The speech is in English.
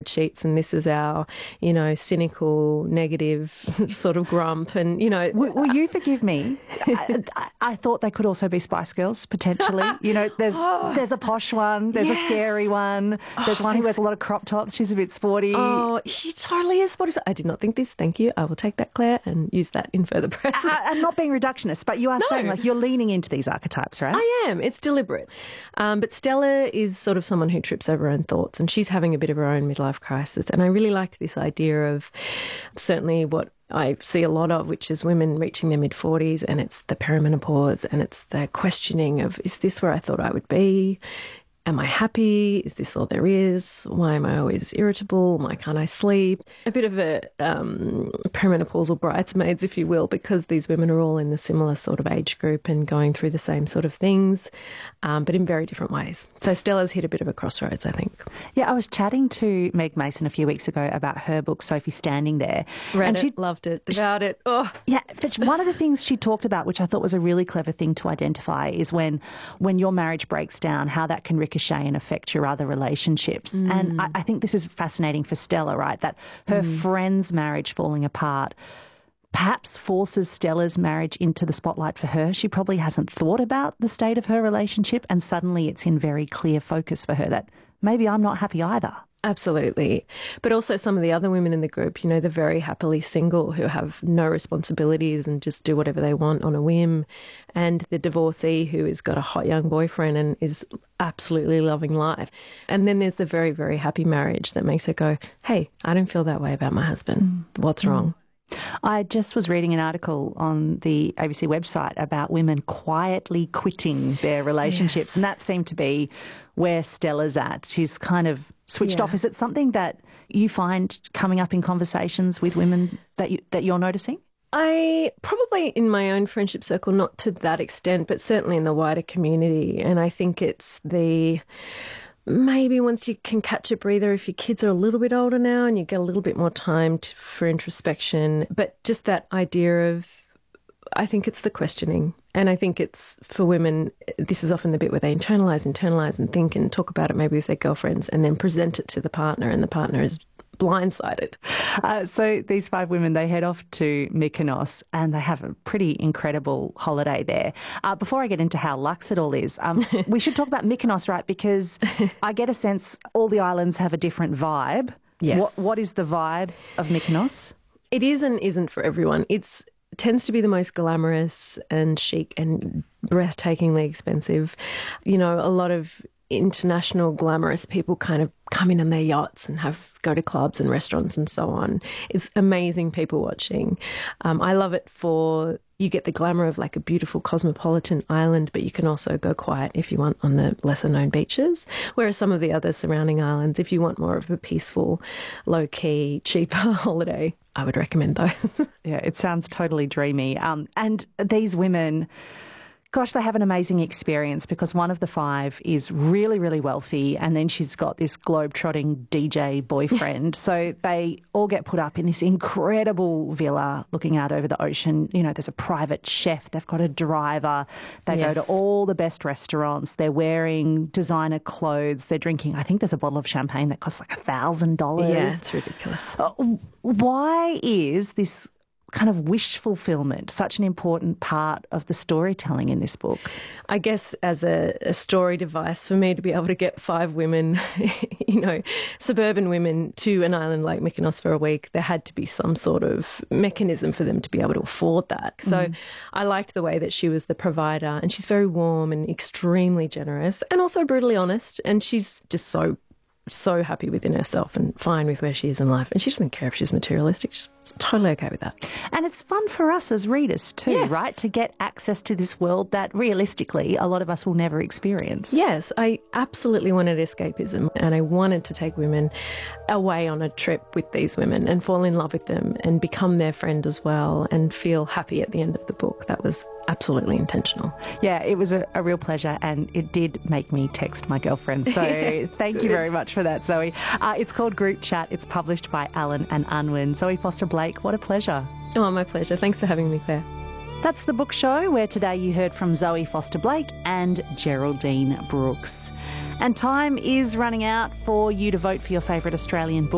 spreadsheets and this is our, cynical, negative sort of grump. And, Will you forgive me? I thought they could also be Spice Girls, potentially. There's a posh one, there's a scary one, there's one who wears a lot of crop tops, she's a bit sporty. Oh, she totally is sporty. I did not think this, thank you. I will take that, Claire, and use that in further press. I'm not being reductionist, but you are saying, you're leaning into these archetypes, right? I am. It's deliberate. But Stella is sort of someone who trips over her own thoughts, and she's having a bit of her own midlife crisis. And I really like this idea of certainly what I see a lot of, which is women reaching their mid-40s, and it's the perimenopause, and it's the questioning of, is this where I thought I would be? Am I happy? Is this all there is? Why am I always irritable? Why can't I sleep? A bit of a perimenopausal bridesmaids, if you will, because these women are all in the similar sort of age group and going through the same sort of things, but in very different ways. So Stella's hit a bit of a crossroads, I think. Yeah, I was chatting to Meg Mason a few weeks ago about her book, Sophie Standing There. Read it, loved it, devoured it. Oh. Yeah, but one of the things she talked about, which I thought was a really clever thing to identify, is when your marriage breaks down, how that can ricochet and affect your other relationships. And I think this is fascinating for Stella, right? That her friend's marriage falling apart perhaps forces Stella's marriage into the spotlight for her. She probably hasn't thought about the state of her relationship, and suddenly it's in very clear focus for her that maybe I'm not happy either. Absolutely. But also some of the other women in the group, the very happily single who have no responsibilities and just do whatever they want on a whim. And the divorcee who has got a hot young boyfriend and is absolutely loving life. And then there's the very, very happy marriage that makes her go, hey, I don't feel that way about my husband. What's wrong? I just was reading an article on the ABC website about women quietly quitting their relationships. Yes. And that seemed to be where Stella's at. She's kind of switched off. Is it something that you find coming up in conversations with women that you're noticing? I probably in my own friendship circle, not to that extent, but certainly in the wider community. And I think it's maybe once you can catch a breather, if your kids are a little bit older now and you get a little bit more time for introspection, but just that idea of, I think it's the questioning. And I think it's for women, this is often the bit where they internalise and think and talk about it maybe with their girlfriends and then present it to the partner, and the partner is blindsided. So these 5 women, they head off to Mykonos and they have a pretty incredible holiday there. Before I get into how luxe it all is, we should talk about Mykonos, right? Because I get a sense all the islands have a different vibe. Yes. What is the vibe of Mykonos? It is and isn't for everyone. It tends to be the most glamorous and chic and breathtakingly expensive. A lot of international glamorous people kind of come in on their yachts and go to clubs and restaurants and so on. It's amazing people watching. I love it you get the glamour of like a beautiful cosmopolitan island, but you can also go quiet if you want on the lesser known beaches. Whereas some of the other surrounding islands, if you want more of a peaceful, low key, cheaper holiday, I would recommend those. Yeah, it sounds totally dreamy. And these women, gosh, they have an amazing experience because one of the 5 is really, really wealthy, and then she's got this globe-trotting DJ boyfriend. So they all get put up in this incredible villa looking out over the ocean. There's a private chef. They've got a driver. They go to all the best restaurants. They're wearing designer clothes. They're drinking, I think there's a bottle of champagne that costs like $1,000. Yeah, it's ridiculous. Why is this kind of wish fulfillment such an important part of the storytelling in this book? I guess as a story device for me to be able to get 5 women, suburban women to an island like Mykonos for a week, there had to be some sort of mechanism for them to be able to afford that. So I liked the way that she was the provider, and she's very warm and extremely generous and also brutally honest, and she's just so happy within herself and fine with where she is in life. And she doesn't care if she's materialistic. She's totally okay with that. And it's fun for us as readers too, right? To get access to this world that realistically a lot of us will never experience. Yes, I absolutely wanted escapism, and I wanted to take women away on a trip with these women and fall in love with them and become their friend as well and feel happy at the end of the book. That was absolutely intentional. Yeah, it was a real pleasure, and it did make me text my girlfriend. So thank you very much for that, Zoe. It's called Group Chat. It's published by Allen and Unwin. Zoe Foster-Blake, what a pleasure. Oh, my pleasure. Thanks for having me, Claire. That's The Book Show, where today you heard from Zoe Foster-Blake and Geraldine Brooks. And time is running out for you to vote for your favourite Australian book